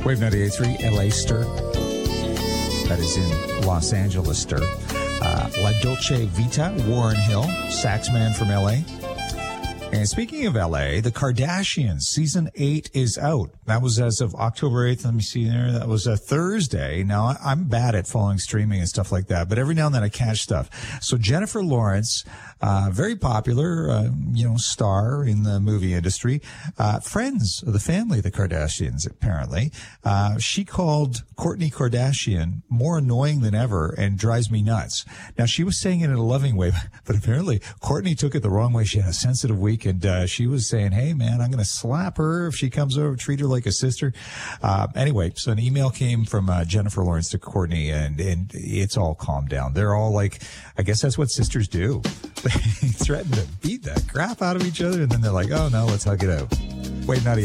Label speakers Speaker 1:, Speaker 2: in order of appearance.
Speaker 1: Wave 98.3, LA Stir. That is in Los Angeles Stir. La Dolce Vita, Warren Hill, saxman from LA. And speaking of LA, The Kardashians, season 8 is out. That was as of October 8th. Let me see there. That was a Thursday. Now, I'm bad at following streaming and stuff like that, but every now and then I catch stuff. So Jennifer Lawrence, very popular, star in the movie industry, friends of the family, the Kardashians, apparently. She called Kourtney Kardashian more annoying than ever and drives me nuts. Now, she was saying it in a loving way, but apparently Kourtney took it the wrong way. She had a sensitive week, and she was saying, hey, man, I'm going to slap her if she comes over, treat her like a sister. Anyway, so an email came from Jennifer Lawrence to Kourtney, and it's all calmed down. They're all like, I guess that's what sisters do. They threaten to beat the crap out of each other, and then they're like, oh, no, let's hug it out. Wait, not